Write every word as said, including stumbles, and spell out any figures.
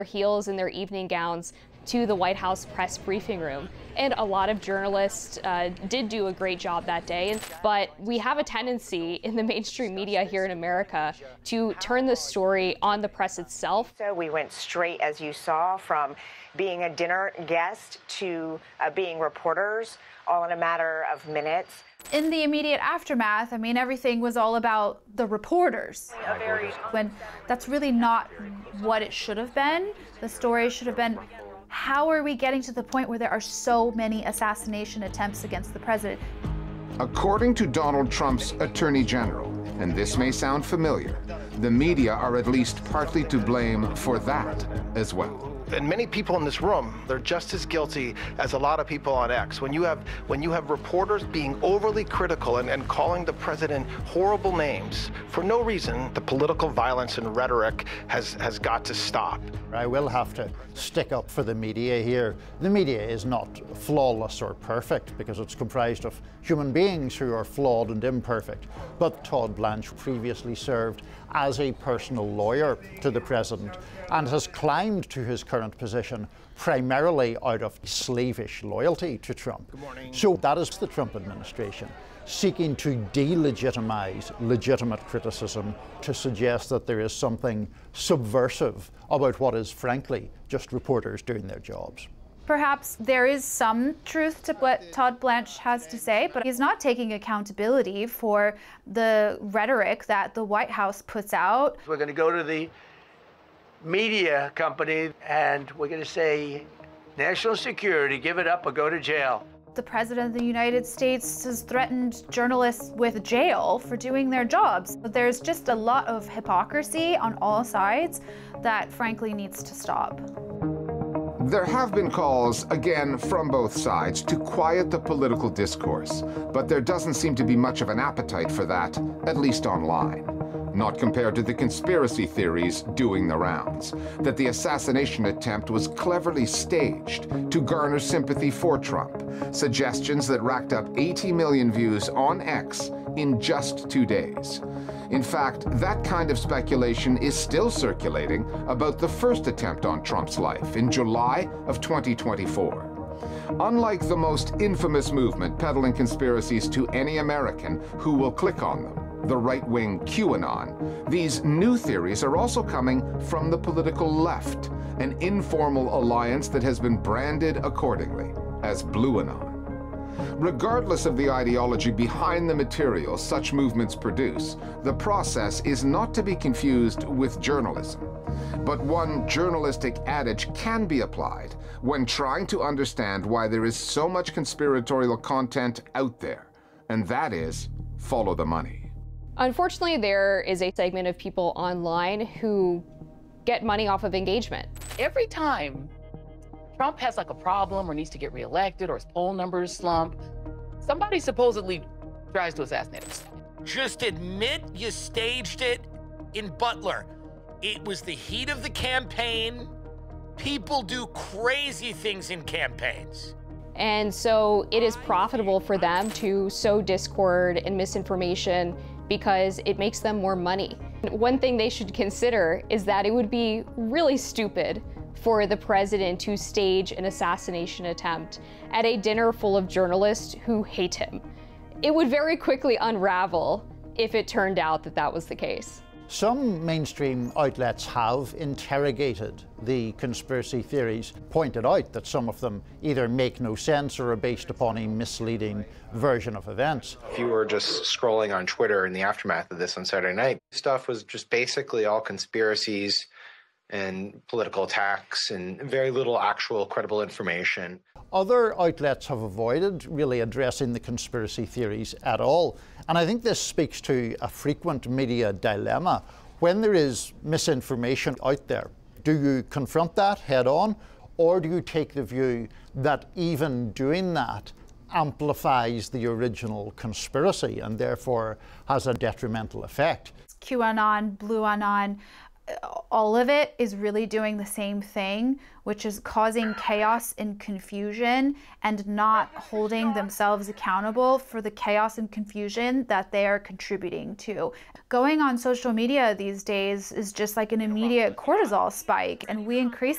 heels in their evening gowns to the White House press briefing room. And a lot of journalists uh, did do a great job that day. But we have a tendency in the mainstream media here in America to turn the story on the press itself. So we went straight, as you saw, from being a dinner guest to uh, being reporters, all in a matter of minutes. In the immediate aftermath, I mean, everything was all about the reporters. When that's really not what it should have been. The story should have been, how are we getting to the point where there are so many assassination attempts against the president? According to Donald Trump's Attorney General, and this may sound familiar, the media are at least partly to blame for that as well. And many people in this room, they're just as guilty as a lot of people on X. When you have when you have reporters being overly critical and, and calling the president horrible names for no reason, the political violence and rhetoric has, has got to stop. I will have to stick up for the media here. The media is not flawless or perfect because it's comprised of human beings who are flawed and imperfect. But Todd Blanche previously served as a personal lawyer to the president and has climbed to his current position primarily out of slavish loyalty to Trump. So that is the Trump administration seeking to delegitimize legitimate criticism, to suggest that there is something subversive about what is frankly just reporters doing their jobs. Perhaps there is some truth to what Todd Blanche has to say, but he's not taking accountability for the rhetoric that the White House puts out. We're going to go to the media company and we're going to say, national security, give it up or go to jail. The President of the United States has threatened journalists with jail for doing their jobs. But there's just a lot of hypocrisy on all sides that frankly needs to stop. There have been calls, again, from both sides to quiet the political discourse, but there doesn't seem to be much of an appetite for that, at least online. Not compared to the conspiracy theories doing the rounds, that the assassination attempt was cleverly staged to garner sympathy for Trump, suggestions that racked up eighty million views on X in just two days. In fact, that kind of speculation is still circulating about the first attempt on Trump's life in July of twenty twenty-four. Unlike the most infamous movement peddling conspiracies to any American who will click on them, the right-wing QAnon, these new theories are also coming from the political left, an informal alliance that has been branded accordingly as BlueAnon. Regardless of the ideology behind the material such movements produce, the process is not to be confused with journalism. But one journalistic adage can be applied when trying to understand why there is so much conspiratorial content out there, and that is, follow the money. Unfortunately, there is a segment of people online who get money off of engagement. Every time Trump has like a problem or needs to get reelected or his poll numbers slump, somebody supposedly tries to assassinate him. Just admit you staged it in Butler. It was the heat of the campaign. People do crazy things in campaigns. And so it is profitable for them to sow discord and misinformation because it makes them more money. One thing they should consider is that it would be really stupid for the president to stage an assassination attempt at a dinner full of journalists who hate him. It would very quickly unravel if it turned out that that was the case. Some mainstream outlets have interrogated the conspiracy theories, pointed out that some of them either make no sense or are based upon a misleading version of events. If you were just scrolling on Twitter in the aftermath of this on Saturday night, stuff was just basically all conspiracies and political attacks and very little actual credible information. Other outlets have avoided really addressing the conspiracy theories at all. And I think this speaks to a frequent media dilemma. When there is misinformation out there, do you confront that head on, or do you take the view that even doing that amplifies the original conspiracy and therefore has a detrimental effect? QAnon, BlueAnon, all of it is really doing the same thing, which is causing chaos and confusion and not holding themselves accountable for the chaos and confusion that they are contributing to. Going on social media these days is just like an immediate cortisol spike, and we increase